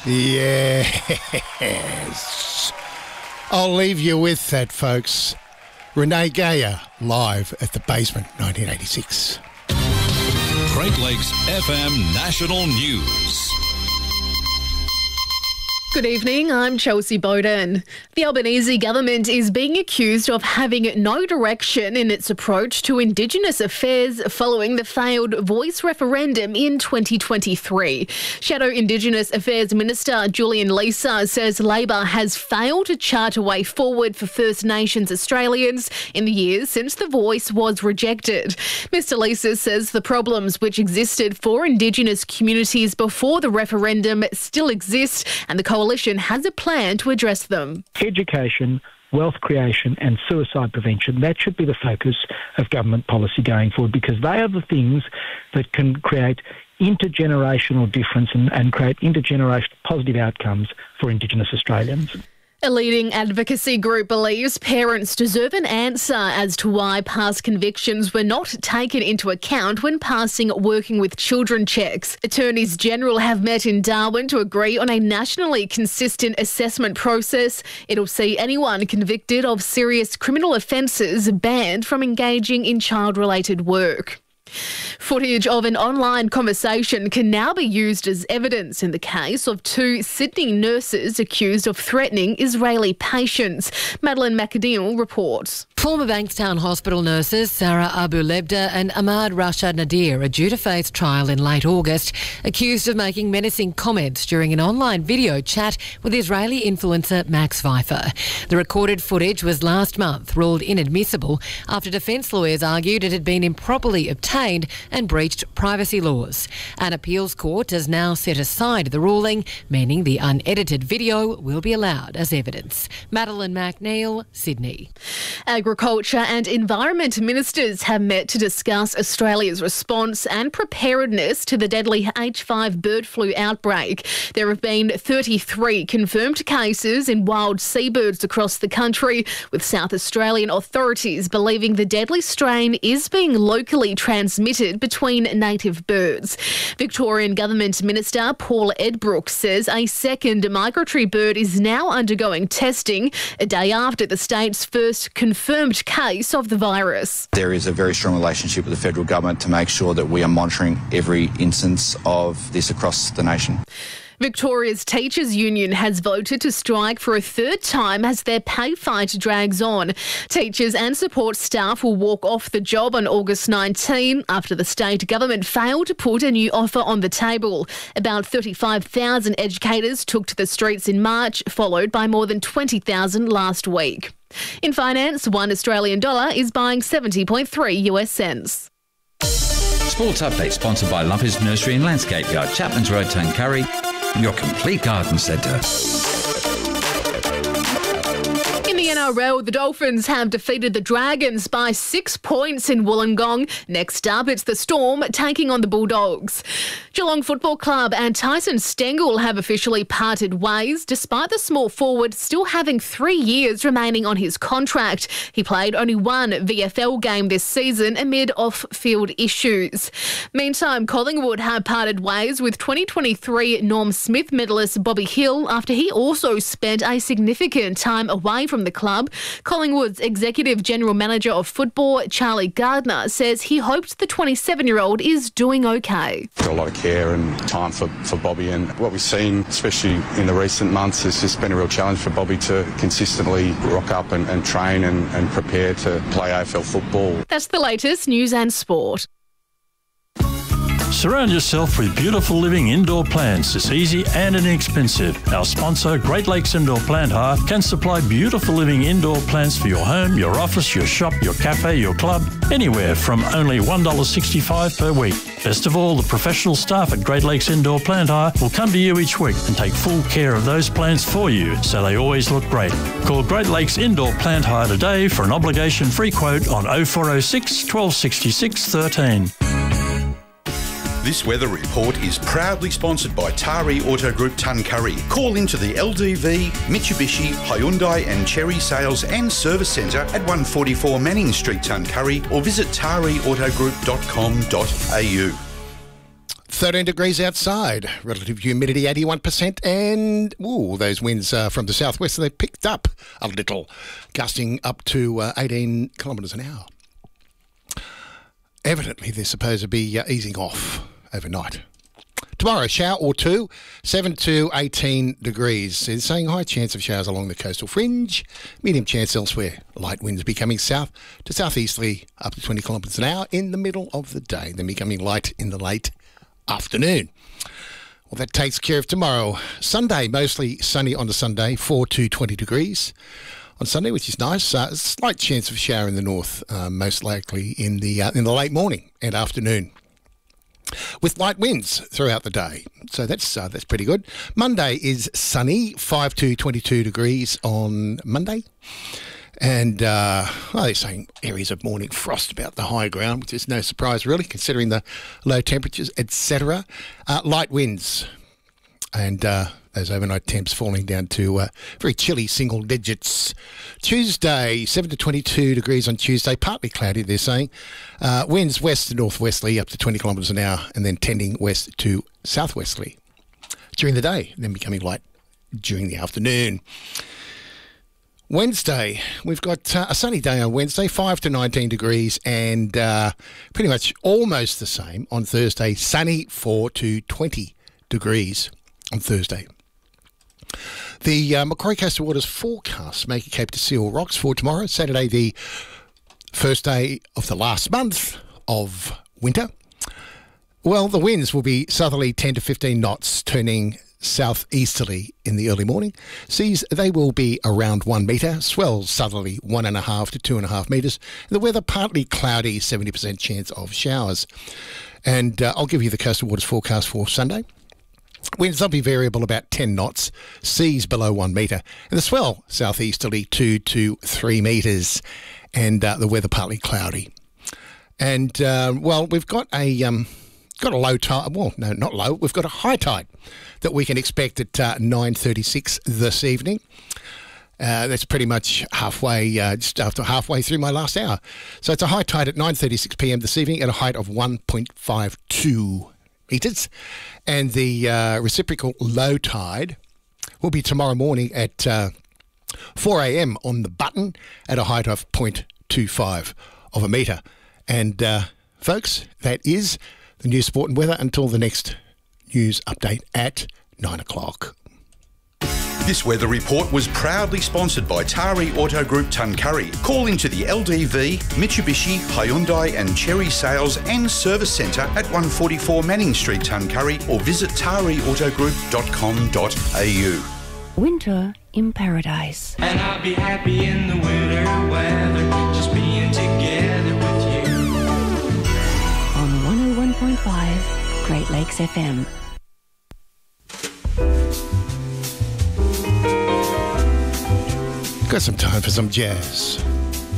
Yes. I'll leave you with that, folks. Renee Gayer, live at the Basement, 1986. Great Lakes FM National News. Good evening, I'm Chelsea Bowden. The Albanese government is being accused of having no direction in its approach to Indigenous affairs following the failed Voice referendum in 2023. Shadow Indigenous Affairs Minister Julian Leeser says Labor has failed to chart a way forward for First Nations Australians in the years since the Voice was rejected. Mr Leeser says the problems which existed for Indigenous communities before the referendum still exist and the Coalition has a plan to address them. Education, wealth creation and suicide prevention, that should be the focus of government policy going forward, because they are the things that can create intergenerational difference and create intergenerational positive outcomes for Indigenous Australians. A leading advocacy group believes parents deserve an answer as to why past convictions were not taken into account when passing Working with Children checks. Attorneys General have met in Darwin to agree on a nationally consistent assessment process. It'll see anyone convicted of serious criminal offences banned from engaging in child-related work. Footage of an online conversation can now be used as evidence in the case of two Sydney nurses accused of threatening Israeli patients. Madeline McAdeel reports. Former Bankstown Hospital nurses Sarah Abu Lebda and Ahmad Rashad Nadir are due to face trial in late August, accused of making menacing comments during an online video chat with Israeli influencer Max Pfeiffer. The recorded footage was last month ruled inadmissible after defence lawyers argued it had been improperly obtained and breached privacy laws. An appeals court has now set aside the ruling, meaning the unedited video will be allowed as evidence. Madeline McNeil, Sydney. Agriculture and Environment ministers have met to discuss Australia's response and preparedness to the deadly H5 bird flu outbreak. There have been 33 confirmed cases in wild seabirds across the country, with South Australian authorities believing the deadly strain is being locally transmitted between native birds. Victorian Government Minister Paul Edbrook says a second migratory bird is now undergoing testing a day after the state's first confirmed case of the virus. There is a very strong relationship with the federal government to make sure that we are monitoring every instance of this across the nation. Victoria's Teachers Union has voted to strike for a third time as their pay fight drags on. Teachers and support staff will walk off the job on August 19 after the state government failed to put a new offer on the table. About 35,000 educators took to the streets in March, followed by more than 20,000 last week. In finance, $1 Australian is buying 70.3 US cents. Sports Update sponsored by Lumpers Nursery and Landscape Yard, Chapman's Road, Tuncurry, your complete garden centre. In the NRL, the Dolphins have defeated the Dragons by 6 points in Wollongong. Next up, it's the Storm taking on the Bulldogs. Geelong Football Club and Tyson Stengel have officially parted ways, despite the small forward still having 3 years remaining on his contract. He played only one VFL game this season amid off-field issues. Meantime, Collingwood have parted ways with 2023 Norm Smith medalist Bobby Hill after he also spent a significant time away from the club. Collingwood's Executive General Manager of Football, Charlie Gardner, says he hopes the 27-year-old is doing okay. Got a lot of care and time for Bobby, and what we've seen, especially in the recent months, has just been a real challenge for Bobby to consistently rock up and train and prepare to play AFL football. That's the latest news and sport. Surround yourself with beautiful living indoor plants. It's easy and inexpensive. Our sponsor, Great Lakes Indoor Plant Hire, can supply beautiful living indoor plants for your home, your office, your shop, your cafe, your club, anywhere from only $1.65 per week. Best of all, the professional staff at Great Lakes Indoor Plant Hire will come to you each week and take full care of those plants for you so they always look great. Call Great Lakes Indoor Plant Hire today for an obligation-free quote on 0406 1266 13. This weather report is proudly sponsored by Tari Auto Group Tuncurry. Call into the LDV, Mitsubishi, Hyundai and Chery Sales and Service Centre at 144 Manning Street, Tuncurry, or visit tariautogroup.com.au. 13 degrees outside, relative humidity 81%, and those winds from the southwest, they picked up a little, gusting up to 18 kilometres an hour. Evidently, they're supposed to be easing off overnight. Tomorrow, shower or two, 7 to 18 degrees. It's saying high chance of showers along the coastal fringe, medium chance elsewhere. Light winds becoming south to southeasterly up to 20 kilometres an hour in the middle of the day, then becoming light in the late afternoon. Well, that takes care of tomorrow. Sunday, mostly sunny on the Sunday, 4 to 20 degrees on Sunday, which is nice. Slight chance of a shower in the north, most likely in the late morning and afternoon, with light winds throughout the day. So that's pretty good. Monday is sunny, 5 to 22 degrees on Monday. And they're saying areas of morning frost about the high ground, which is no surprise really, considering the low temperatures, etc. Light winds and those overnight temps falling down to very chilly single digits. Tuesday, 7 to 22 degrees on Tuesday, partly cloudy, they're saying. Winds west to northwesterly up to 20 kilometres an hour, and then tending west to southwesterly during the day, and then becoming light during the afternoon. Wednesday, we've got a sunny day on Wednesday, 5 to 19 degrees, and pretty much almost the same on Thursday, sunny, 4 to 20 degrees on Thursday. The Macquarie Coastal Waters forecast making Cape to Seal Rocks for tomorrow, Saturday, the first day of the last month of winter. Well, the winds will be southerly 10 to 15 knots, turning southeasterly in the early morning. Seas, they will be around 1 metre, swells southerly 1.5 to 2.5 metres. The weather partly cloudy, 70% chance of showers. And I'll give you the coastal waters forecast for Sunday. Winds, they'll be variable about 10 knots, seas below 1 metre, and the swell southeasterly 2 to 3 metres, and the weather partly cloudy. And, we've got a low tide, well, no, not low, we've got a high tide that we can expect at 9:36 this evening. That's pretty much halfway, just after halfway through my last hour. So it's a high tide at 9:36 p.m. this evening at a height of 1.52 metres. And the reciprocal low tide will be tomorrow morning at 4 a.m. on the button at a height of 0.25 of a metre. And, folks, that is the news, sport and weather until the next news update at 9 o'clock. This weather report was proudly sponsored by Tari Auto Group Tuncurry. Call into the LDV, Mitsubishi, Hyundai and Cherry Sales and Service Centre at 144 Manning Street, Tuncurry, or visit tariautogroup.com.au. Winter in paradise. And I'll be happy in the winter weather, just being together with you. On 101.5 Great Lakes FM. Got some time for some jazz.